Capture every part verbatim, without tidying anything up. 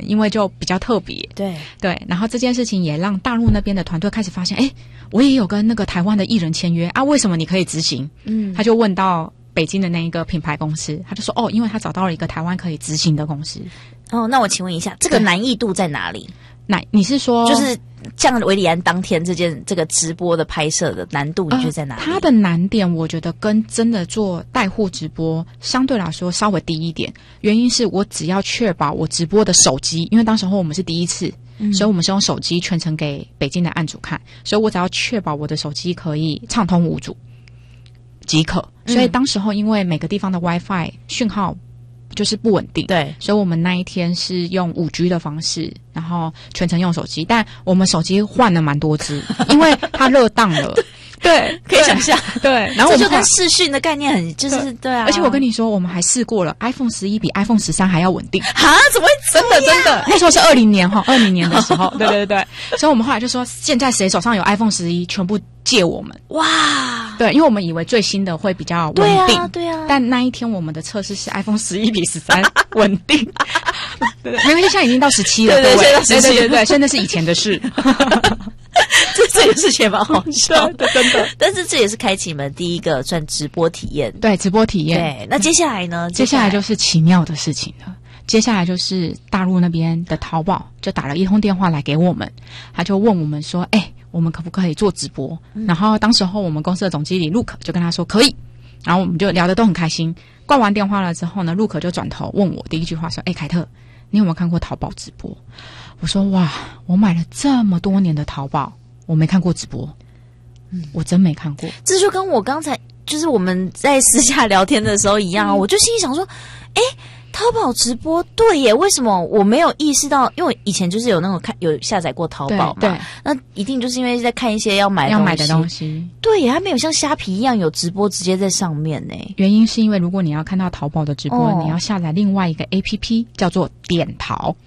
因为就比较特别。 对对，然后这件事情也让大陆那边的团队开始发现，哎，我也有跟那个台湾的艺人签约啊，为什么你可以执行？嗯，他就问到北京的那一个品牌公司，他就说哦，因为他找到了一个台湾可以执行的公司。 哦，那我请问一下，这个难易度在哪里？ 那你是说就是像维里安当天这件这个直播的拍摄的难度，你觉得在哪里？ 呃、它的难点，我觉得跟真的做带货直播相对来说稍微低一点。原因是我只要确保我直播的手机，因为当时候我们是第一次，嗯、所以我们是用手机全程给北京的案主看，所以我只要确保我的手机可以畅通无阻即可。所以当时候因为每个地方的 WiFi 讯号就是不稳定， 对， 所以我们那一天是用 五 G 的方式，然后全程用手机，但我们手机换了蛮多只，因为它热当了。对， 可以想象， 对，然后我们这就跟视讯的概念很，就是 对, 对啊。 而且我跟你说，我们还试过了 iPhone 十一比 iPhone 十三还要稳定。 哈，怎么会这样？ 真的真的，那时候是二零年哈，二零年的时候，对对对对，所以我们后来就说，现在谁手上有 iPhone 十一，全部借我们。 哇， 对，因为我们以为最新的会比较稳定， 对啊，对啊。 但那一天我们的测试是 iPhone 十一比十三稳定，对对，没关系，现在已经到十七了， 对对， 对对对对，现在是以前的事。 这这个事情蛮好笑的，真的。 但是这也是开启你们第一个算直播体验， 对，直播体验。 对，那接下来呢？ 接下来就是奇妙的事情了。接下来就是大陆那边的淘宝就打了一通电话来给我们，他就问我们说：“哎、欸，我们可不可以做直播？”嗯、然后当时候我们公司的总经理陆可就跟他说可以，然后我们就聊得都很开心。挂完电话了之后呢，陆可就转头问我第一句话说：“哎、欸，凯特，你有没有看过淘宝直播？”我说：“哇，我买了这么多年的淘宝。”我没看过直播，嗯，我真没看过。 这就跟我刚才就是我们在私下聊天的时候一样啊，嗯、我就心里想说，哎，淘宝直播对耶，为什么我没有意识到？因为我以前就是有那种看有下载过淘宝嘛， 对，对那一定就是因为在看一些要买要买的东西， 对耶，它没有像虾皮一样有直播直接在上面呢。 原因是因为如果你要看到淘宝的直播，哦、你要下载另外一个 A P P 叫做点淘。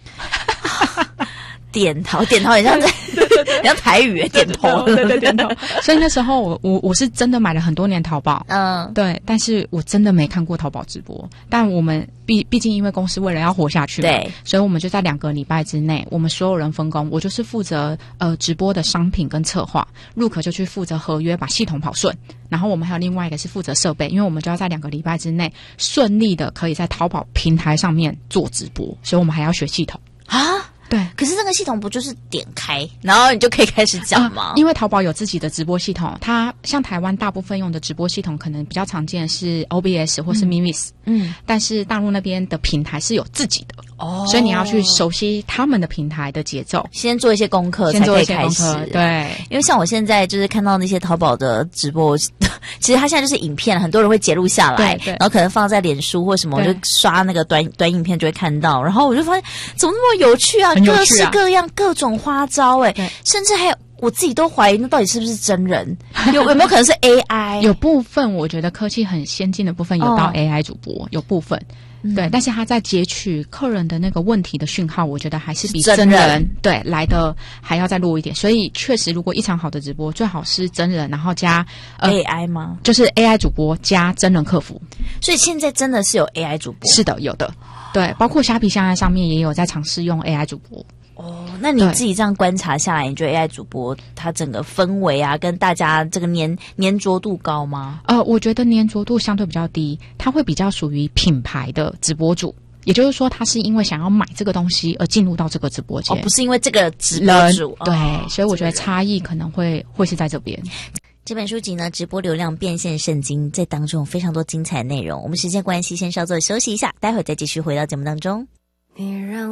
点头，点头很像在，很像台语，点头， 对对点头。所以那时候我我我是真的买了很多年淘宝，嗯，对，但是我真的没看过淘宝直播。但我们毕毕竟因为公司为了要活下去嘛， 对， 所以我们就在两个礼拜之内，我们所有人分工，我就是负责呃直播的商品跟策划，陆可就去负责合约，把系统跑顺。然后我们还有另外一个是负责设备，因为我们就要在两个礼拜之内顺利的可以在淘宝平台上面做直播，所以我们还要学系统啊。 对， 可是那个系统不就是点开，然后你就可以开始讲吗？ 呃、因为淘宝有自己的直播系统，它像台湾大部分用的直播系统，可能比较常见的是 O B S 或是 Mimix， 嗯，但是大陆那边的平台是有自己的哦，所以你要去熟悉他们的平台的节奏， 先做一些功课才可以开始。 对， 因为像我现在就是看到那些淘宝的直播，其实它现在就是影片，很多人会截录下来，然后可能放在脸书或什么，我就刷那个短短影片就会看到，然后我就发现怎么那么有趣啊！各式各样各种花招哎、欸，甚至还有我自己都怀疑那到底是不是真人，有有没有可能是 A I？ 有部分我觉得科技很先进的部分有到 A I 主播，哦、有部分。对，嗯、但是他在截取客人的那个问题的讯号，我觉得还是比真人, 真人对来的还要再弱一点。所以确实，如果一场好的直播，最好是真人，然后加、 呃、A I 吗？ 就是 A I 主播加真人客服。 所以现在真的是有 A I 主播？ 是的，有的。对，包括虾皮现在上面也有在尝试用 A I 主播。 哦，那你自己这样观察下来，你觉得 A I 主播它整个氛围啊，跟大家这个粘粘着度高吗？ 呃，我觉得粘着度相对比较低，它会比较属于品牌的直播主，也就是说，他是因为想要买这个东西而进入到这个直播间， 哦，不是因为这个直播主。 对、 哦， 所以我觉得差异可能会会是在这边。 这本书籍呢，直播流量变现圣经，在当中有非常多精彩内容。我们时间关系，先稍作休息一下，待会儿再继续回到节目当中。你让